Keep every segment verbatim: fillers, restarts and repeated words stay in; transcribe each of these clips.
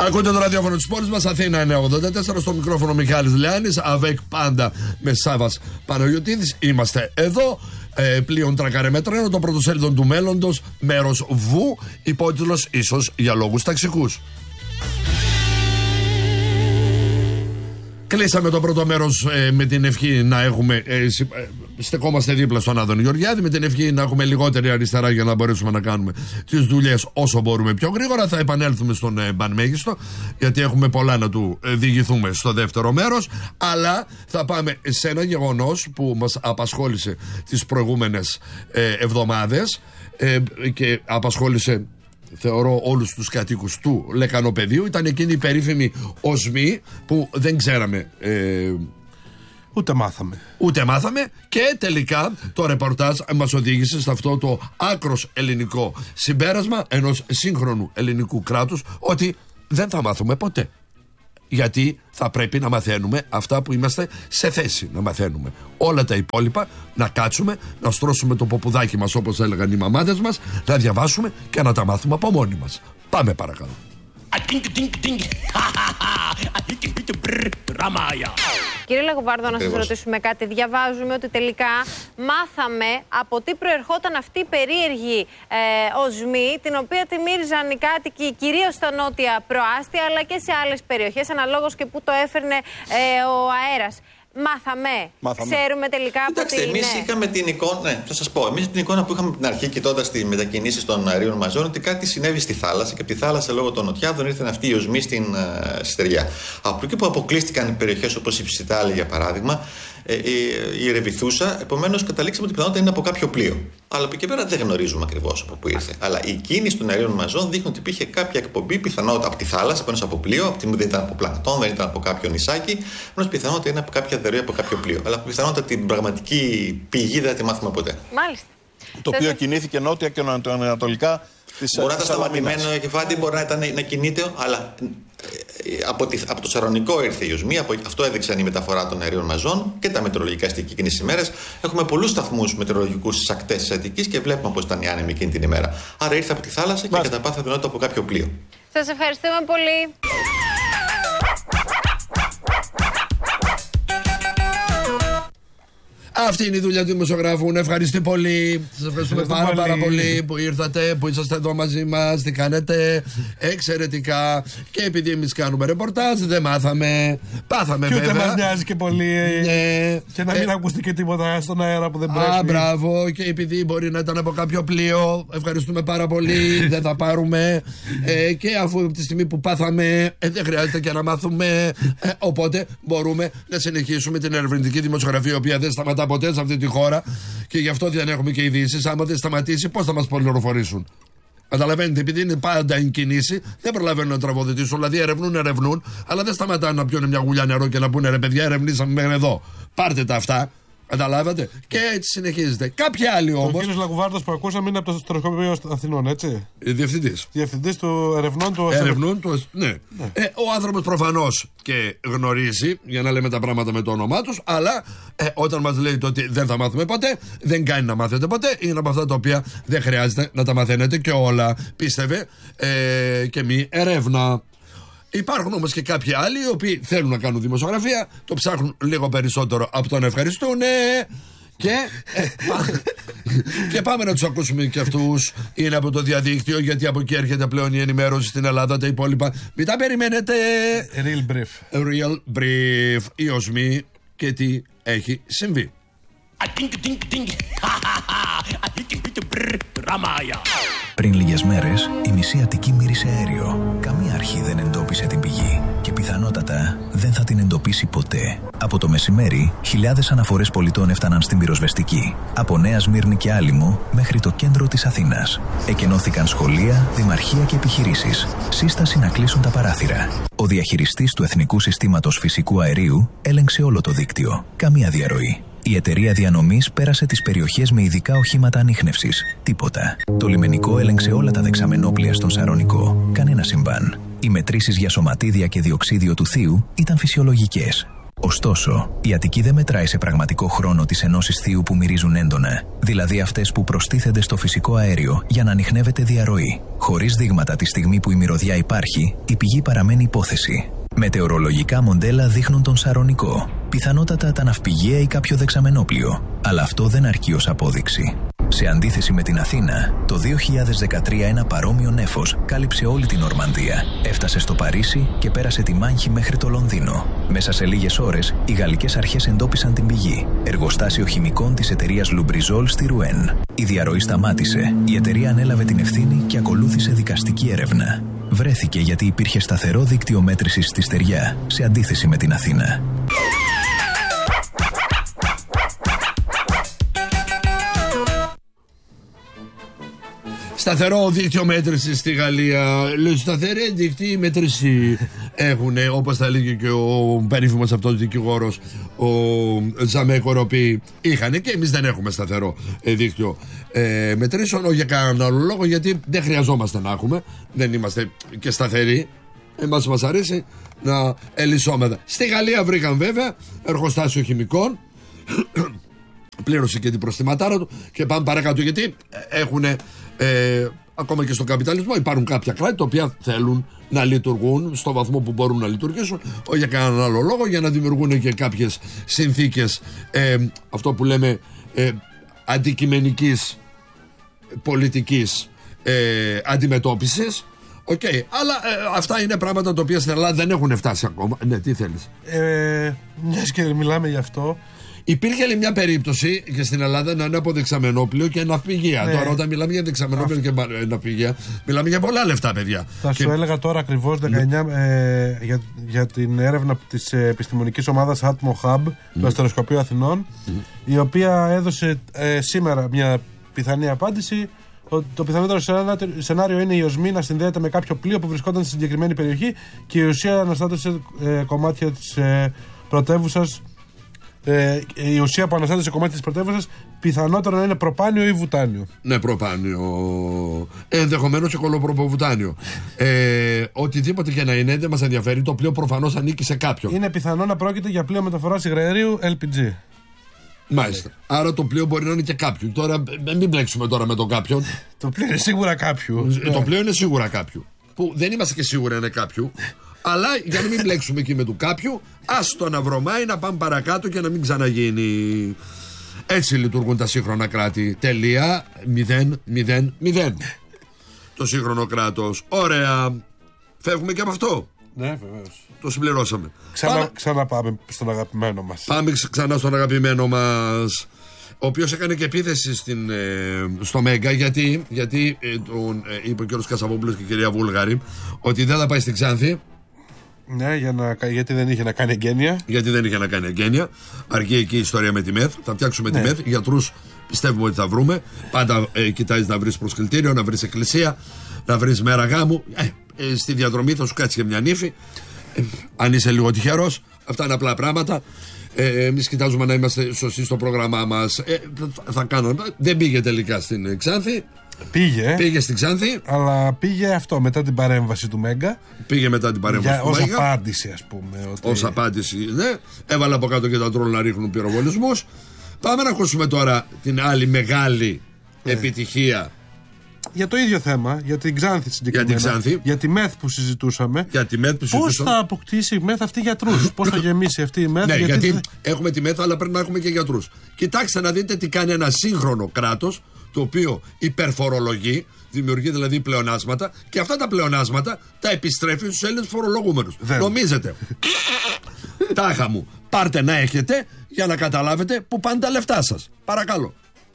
Ακούτε το ραδιόφωνο της πόλης μας, Αθήνα εννιακόσια ογδόντα τέσσερα, στο μικρόφωνο Μιχάλης Λιάννης, ΑΒΕΚ πάντα με Σάβας Παναγιωτίδης. Είμαστε εδώ, ε, πλοίον τρακάρε με τρένο, το πρωτοσέλιδο του μέλλοντος, μέρος Βου, υπότιτλος ίσως για λόγους ταξικούς. Κλείσαμε το πρώτο μέρος ε, με την ευχή να έχουμε. Ε, στεκόμαστε δίπλα στον Άδωνη Γεωργιάδη, με την ευχή να έχουμε λιγότερη αριστερά για να μπορέσουμε να κάνουμε τις δουλειές όσο μπορούμε πιο γρήγορα. Θα επανέλθουμε στον ε, Πανμέγιστο, γιατί έχουμε πολλά να του ε, διηγηθούμε στο δεύτερο μέρος. Αλλά θα πάμε σε ένα γεγονός που μας απασχόλησε τις προηγούμενες ε, εβδομάδες ε, και απασχόλησε, θεωρώ, όλους τους κατοίκους του Λεκανοπεδίου. Ήταν εκείνη η περίφημη οσμή που δεν ξέραμε ε, ούτε μάθαμε ούτε μάθαμε και τελικά το ρεπορτάζ μας οδήγησε σε αυτό το άκρος ελληνικό συμπέρασμα ενός σύγχρονου ελληνικού κράτους, ότι δεν θα μάθουμε ποτέ, γιατί θα πρέπει να μαθαίνουμε αυτά που είμαστε σε θέση να μαθαίνουμε. Όλα τα υπόλοιπα να κάτσουμε, να στρώσουμε το ποπουδάκι μας, όπως έλεγαν οι μαμάδες μας, να διαβάσουμε και να τα μάθουμε από μόνοι μας. Πάμε παρακαλώ. Κύριε Λαγουβάρδο, να σας ρωτήσουμε κάτι. Διαβάζουμε ότι τελικά μάθαμε από τι προερχόταν αυτή η περίεργη ε, οσμή, την οποία τη μύριζαν οι κάτοικοι κυρίως στα νότια προάστια, αλλά και σε άλλες περιοχές, αναλόγως και που το έφερνε ε, ο αέρας. Μάθαμε. Μάθαμε. Ξέρουμε τελικά από Κοιτάξτε, τι. εμείς ναι. είχαμε την εικόνα. Ναι, θα σας πω. Εμείς την εικόνα που είχαμε από την αρχή, κοιτώντας τις μετακινήσεις των αερίων μαζών, ότι κάτι συνέβη στη θάλασσα και από τη θάλασσα λόγω των νοτιάδων ήρθαν αυτοί οι οσμοί στην uh, στεριά. Από εκεί που αποκλείστηκαν οι περιοχές όπως η Ψιτάλη, για παράδειγμα, ε, η, η Ρεβιθούσα, επομένως καταλήξαμε ότι πιθανότητα είναι από κάποιο πλοίο. Αλλά από εκεί πέρα δεν γνωρίζουμε ακριβώς από πού ήρθε. Αλλά η κίνηση των αερίων μαζών δείχνει ότι υπήρχε κάποια εκπομπή, πιθανότητα από τη θάλασσα, επομένως από πλοίο, από τη δεν ήταν από πλανκτόν, δεν ήταν από κάποιο νησάκι, επομένως πιθανότητα είναι από κάποια δερία, από κάποιο πλοίο. Αλλά πιθανότητα την πραγματική πηγή δεν θα τη μάθουμε ποτέ. Μάλιστα. Το οποίο κινήθηκε νότια και νοτιοανατολικά της. Μπορεί να ήταν σταματημένο κεφάτι, μπορεί να, ήταν, να κινείται, αλλά από, τη, από το Σαρονικό ήρθε η οσμή, από αυτό έδειξαν η μεταφορά των αερίων μαζών και τα μετεωρολογικά στοιχεία εκείνες τις ημέρες. Έχουμε πολλούς σταθμούς μετεωρολογικούς στις ακτές της Αττικής και βλέπουμε πώς ήταν οι άνεμοι εκείνη την ημέρα. Άρα ήρθε από τη θάλασσα και κατά πάσα πιθανότητα από κάποιο πλοίο. Σας ευχαριστούμε πολύ. Αυτή είναι η δουλειά του δημοσιογράφου. Ευχαριστώ πολύ. Σας ευχαριστούμε πάρα πολύ. πάρα πολύ που ήρθατε, που είσαστε εδώ μαζί μας. Τι κάνετε εξαιρετικά. Και επειδή εμείς κάνουμε ρεπορτάζ, δεν μάθαμε. Πάθαμε και βέβαια. Και ούτε μας νοιάζει και πολύ. Ναι. Και να μην ε... ακούστηκε και τίποτα στον αέρα που δεν πρέπει. Α, μπράβο. Και επειδή μπορεί να ήταν από κάποιο πλοίο, ευχαριστούμε πάρα πολύ. Δεν θα πάρουμε. Ε, και αφού από τη στιγμή που πάθαμε, ε, δεν χρειάζεται και να μάθουμε. Ε, οπότε μπορούμε να συνεχίσουμε την ερευνητική δημοσιογραφία, η οποία δεν σταματά ποτέ σε αυτή τη χώρα, και γι' αυτό δεν έχουμε και ειδήσεις. Άμα δεν σταματήσει, πώς θα μας πληροφορήσουν? Καταλαβαίνετε, επειδή είναι πάντα εν κινήσει, δεν προλαβαίνουν να τραγουδητήσουν. Δηλαδή, ερευνούν, ερευνούν, αλλά δεν σταματάνε να πιούν μια γουλιά νερό και να πούνε ρε παιδιά, ερευνήσαμε μέχρι εδώ. Πάρτε τα αυτά. Καταλάβατε. Και έτσι συνεχίζεται. Κάποιοι άλλοι όμως. Ο κύριος Λαγουβάρδος που ακούσαμε είναι από το Στρατοκομείο Αθηνών, έτσι. Διευθυντής. Διευθυντής του ερευνών του Ερευνών του. Ναι. ναι. Ε, ο άνθρωπος προφανώς και γνωρίζει, για να λέμε τα πράγματα με το όνομά τους, αλλά ε, όταν μας λέει το ότι δεν θα μάθουμε ποτέ, δεν κάνει να μάθετε ποτέ. Είναι από αυτά τα οποία δεν χρειάζεται να τα μαθαίνετε και όλα. Πίστευε ε, και μη ερεύνα. Υπάρχουν όμως και κάποιοι άλλοι οι οποίοι θέλουν να κάνουν δημοσιογραφία, το ψάχνουν λίγο περισσότερο από το να ευχαριστούν και, ε, πά, και πάμε να τους ακούσουμε και αυτούς. Είναι από το διαδίκτυο, γιατί από εκεί έρχεται πλέον η ενημέρωση στην Ελλάδα, τα υπόλοιπα. Μην τα περιμένετε. Real brief. Real brief. Η οσμή και τι έχει συμβεί. Πριν λίγες μέρες, η μισή Αττική μύρισε αέριο. Καμία αρχή δεν εντόπισε την πηγή και πιθανότατα δεν θα την εντοπίσει ποτέ. Από το μεσημέρι, χιλιάδες αναφορές πολιτών έφταναν στην πυροσβεστική. Από Νέα Σμύρνη και Άλυμο μέχρι το κέντρο της Αθήνας. Εκενώθηκαν σχολεία, δημαρχία και επιχειρήσεις. Σύσταση να κλείσουν τα παράθυρα. Ο διαχειριστής του Εθνικού Συστήματος Φυσικού Αερίου έλεγξε όλο το δίκτυο. Καμία διαρροή. Η εταιρεία διανομής πέρασε τις περιοχές με ειδικά οχήματα ανίχνευσης. Τίποτα. Το λιμενικό έλεγξε όλα τα δεξαμενόπλια στον Σαρονικό. Κανένα συμβάν. Οι μετρήσεις για σωματίδια και διοξίδιο του θείου ήταν φυσιολογικές. Ωστόσο, η Αττική δεν μετράει σε πραγματικό χρόνο τις ενώσεις θείου που μυρίζουν έντονα, δηλαδή αυτές που προστίθενται στο φυσικό αέριο για να ανιχνεύεται διαρροή. Χωρίς δείγματα τη στιγμή που η μυρωδιά υπάρχει, η πηγή παραμένει υπόθεση. Μετεωρολογικά μοντέλα δείχνουν τον Σαρονικό, πιθανότατα τα ναυπηγεία ή κάποιο δεξαμενόπλιο, αλλά αυτό δεν αρκεί ως απόδειξη. Σε αντίθεση με την Αθήνα, το δύο χιλιάδες δεκατρία ένα παρόμοιο νέφος κάλυψε όλη την Νορμανδία, έφτασε στο Παρίσι και πέρασε τη Μάνχη μέχρι το Λονδίνο. Μέσα σε λίγες ώρες, οι γαλλικές αρχές εντόπισαν την πηγή, εργοστάσιο χημικών της εταιρείας Λουμπριζόλ στη Ρουέν. Η διαρροή σταμάτησε, η εταιρεία ανέλαβε την ευθύνη και ακολούθησε δικαστική έρευνα. Βρέθηκε γιατί υπήρχε σταθερό δίκτυο μέτρησης στη στεριά, σε αντίθεση με την Αθήνα. Σταθερό δίκτυο μέτρηση στη Γαλλία. Λέω, σταθερή δίκτυη μέτρηση έχουν, όπως θα λέγει και ο περίφημος αυτός δικηγόρος, ο Ζαμέ Κοροπή. Είχαν και εμείς δεν έχουμε σταθερό δίκτυο ε, μετρήσεων, για κανέναν άλλο λόγο, γιατί δεν χρειαζόμαστε να έχουμε. Δεν είμαστε και σταθεροί. Εμάς μας αρέσει να ελισσόμεθα. Στη Γαλλία βρήκαν βέβαια εργοστάσιο χημικών. Πλήρωσε και την προστιματάρα του και πάμε παρακάτω, γιατί έχουν ε, ακόμα και στον καπιταλισμό υπάρχουν κάποια κράτη τα οποία θέλουν να λειτουργούν στο βαθμό που μπορούν να λειτουργήσουν, όχι για κανέναν άλλο λόγο, για να δημιουργούν και κάποιες συνθήκες ε, αυτό που λέμε ε, αντικειμενικής πολιτικής ε, αντιμετώπισης. Οκ, okay. Αλλά ε, αυτά είναι πράγματα τα οποία στην Ελλάδα δεν έχουν φτάσει ακόμα. Ναι, τι θέλεις? Ε, μιας και μιλάμε γι' αυτό. Υπήρχε άλλη μια περίπτωση και στην Ελλάδα να είναι από δεξαμενόπλιο και ναυπηγεία. Ναι. Τώρα, όταν μιλάμε για δεξαμενόπλιο και ναυπηγεία, μιλάμε για πολλά λεφτά, παιδιά. Θα και... σου έλεγα τώρα ακριβώς δεκαεννιά ναι. ε, για, για την έρευνα της επιστημονικής ομάδας Atmo Hub, mm. του Αστεροσκοπείου Αθηνών, mm. η οποία έδωσε ε, σήμερα μια πιθανή απάντηση. Ότι το πιθανότερο σενάριο είναι η οσμή να συνδέεται με κάποιο πλοίο που βρισκόταν στη συγκεκριμένη περιοχή και η ουσία αναστάτωσε ε, κομμάτια της ε, πρωτεύουσας. Ε, η ουσία που αναστάτωσε κομμάτι της πρωτεύουσας πιθανότερο να είναι προπάνιο ή βουτάνιο. Ναι, προπάνιο. Ενδεχομένως και κολοπροποβουτάνιο. ε, οτιδήποτε και να είναι, δεν μας ενδιαφέρει. Το πλοίο προφανώς ανήκει σε κάποιον. Είναι πιθανό να πρόκειται για πλοίο μεταφοράς υγραερίου ελ πι τζι. Μάλιστα. Άρα το πλοίο μπορεί να είναι και κάποιου. Τώρα μην μπλέξουμε τώρα με τον κάποιον. Το πλοίο είναι σίγουρα κάποιου. Το ναι. πλοίο είναι σίγουρα κάποιου. Που δεν είμαστε και σίγουρα είναι κάποιου. Αλλά για να μην μπλέξουμε εκεί με του κάποιου, άστο να βρωμάει, να πάμε παρακάτω και να μην ξαναγίνει. Έτσι λειτουργούν τα σύγχρονα κράτη. Τελεία, μηδέν, μηδέν, μηδέν. Το σύγχρονο κράτος. Ωραία. Φεύγουμε και από αυτό. Ναι, βεβαίως. Το συμπληρώσαμε. Ξανά, πάμε... ξανά πάμε στον αγαπημένο μας. Πάμε ξανά στον αγαπημένο μας, ο οποίος έκανε και επίθεση στην, ε, στο Μέγκα, γιατί, γιατί ε, τον, ε, είπε ο κ. Κασαβόπουλος και η κυρία Βούλγαρη ότι δεν θα πάει στην Ξάνθη. Ναι, για να, γιατί δεν είχε να κάνει εγγένεια. Γιατί δεν είχε να κάνει εγγένεια. Αρκεί εκεί η ιστορία με τη ΜΕΘ. Θα φτιάξουμε ναι. τη ΜΕΘ. Γιατρούς πιστεύουμε ότι θα βρούμε. Πάντα ε, κοιτάζεις να βρεις προσκλητήριο, να βρεις εκκλησία, να βρεις μέρα γάμου. Ε, ε, στη διαδρομή θα σου κάτσει και μια νύφη. Ε, αν είσαι λίγο τυχερός, αυτά είναι απλά πράγματα. Ε, εμείς κοιτάζουμε να είμαστε σωστοί στο πρόγραμμά μας. Ε, θα, θα κάνουμε. Δεν πήγε τελικά στην Ξάνθη. Πήγε. Πήγε στην Ξάνθη. Αλλά πήγε αυτό μετά την παρέμβαση του Μέγκα. Πήγε μετά την παρέμβαση για, του ως Μέγκα. Ως απάντηση, ας πούμε. Ότι... Ως απάντηση, ναι. Έβαλα από κάτω και τα τρόλ να ρίχνουν πυροβολισμούς. Πάμε να ακούσουμε τώρα την άλλη μεγάλη ναι. επιτυχία. Για το ίδιο θέμα, για την Ξάνθη συγκεκριμένα. Για την Ξάνθη. Για τη ΜΕΘ που συζητούσαμε. Για τη ΜΕΘ που συζητούσαμε. Πώς θα αποκτήσει η ΜΕΘ αυτή γιατρούς, πώς θα γεμίσει αυτή η ΜΕΘ. Ναι, γιατί, γιατί έχουμε τη ΜΕΘ, αλλά πρέπει να έχουμε και γιατρούς. Κοιτάξτε να δείτε τι κάνει ένα σύγχρονο κράτος, το οποίο υπερφορολογεί, δημιουργεί δηλαδή πλεονάσματα, και αυτά τα πλεονάσματα τα επιστρέφει στους Έλληνες φορολογούμενους. Δεν. Νομίζετε. Τάχα μου. Πάρτε να έχετε για να καταλάβετε που πάνε τα λεφτά σας. Παρακαλώ.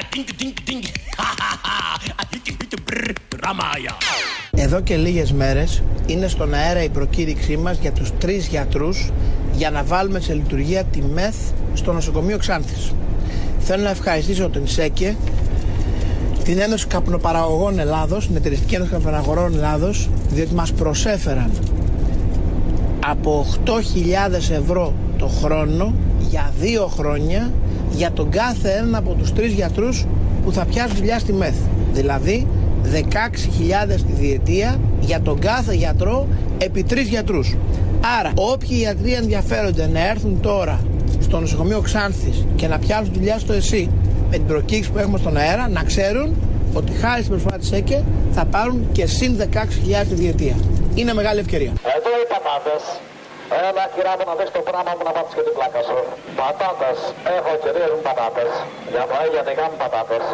Εδώ και λίγες μέρες είναι στον αέρα η προκήρυξή μας για τους τρεις γιατρούς για να βάλουμε σε λειτουργία τη ΜΕΘ στο νοσοκομείο Ξάνθης. Θέλω να ευχαριστήσω τον ΣΕΚΕ, την Ένωση Καπνοπαραγωγών Ελλάδος, την Εταιριστική Ένωση Καπνοπαραγωγών Ελλάδος, διότι μας προσέφεραν από οκτώ χιλιάδες ευρώ το χρόνο για δύο χρόνια για τον κάθε έναν από τους τρεις γιατρούς που θα πιάσουν δουλειά στη ΜΕΘ. Δηλαδή δεκαέξι χιλιάδες τη διετία για τον κάθε γιατρό επί τρεις γιατρούς. Άρα, όποιοι ιατροί ενδιαφέρονται να έρθουν τώρα στο νοσοκομείο Ξάνθης και να πιάσουν δουλειά στο ΕΣΥ με την προκήρυξη που έχουμε στον αέρα, να ξέρουν ότι χάρη στην προσφορά της ΕΚΕ θα πάρουν και συν δεκαέξι χιλιάδες τη διετία. Είναι μεγάλη ευκαιρία. Εδώ οι πατάτες. Έλα κυρά μου να δεις το πράγμα μου να μάθεις και την πλάκα σου. Πατάτες. Έχω κυρίες μου πατάτες. Για το αγιατικά μου πατάτες.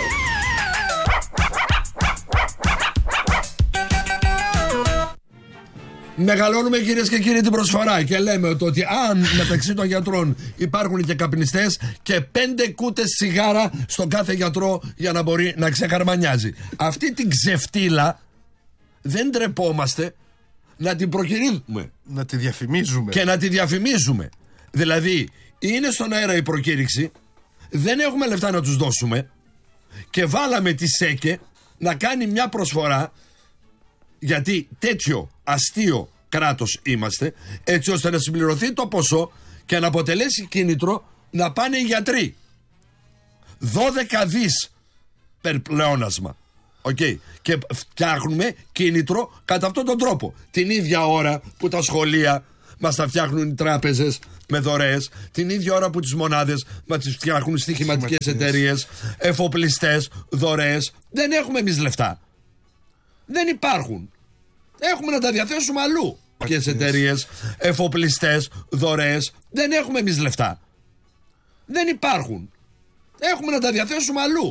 Μεγαλώνουμε, κυρίες και κύριοι, την προσφορά και λέμε ότι αν μεταξύ των γιατρών υπάρχουν και καπνιστές, και πέντε κούτες σιγάρα στον κάθε γιατρό για να μπορεί να ξεχαρμανιάζει. Αυτή την ξεφτύλα δεν τρεπόμαστε να την προκηρύττουμε. Να τη διαφημίζουμε. Και να τη διαφημίζουμε. Δηλαδή, είναι στον αέρα η προκήρυξη, δεν έχουμε λεφτά να τους δώσουμε και βάλαμε τη ΣΕΚΕ να κάνει μια προσφορά, γιατί τέτοιο αστείο κράτος είμαστε, έτσι ώστε να συμπληρωθεί το ποσό και να αποτελέσει κίνητρο να πάνε οι γιατροί. δώδεκα δις περπλεόνασμα. Okay. Και φτιάχνουμε κίνητρο κατά αυτόν τον τρόπο. Την ίδια ώρα που τα σχολεία μας τα φτιάχνουν οι τράπεζες με δωρεές, την ίδια ώρα που τις μονάδες μας τις φτιάχνουν στοιχηματικές εταιρείες, εφοπλιστές, δωρεές. Δεν έχουμε εμείς λεφτά. Δεν υπάρχουν. Έχουμε να τα διαθέσουμε αλλού. Ποιες εταιρείες, εφοπλιστές, δωρεές. Δεν έχουμε εμείς λεφτά. Δεν υπάρχουν. Έχουμε να τα διαθέσουμε αλλού.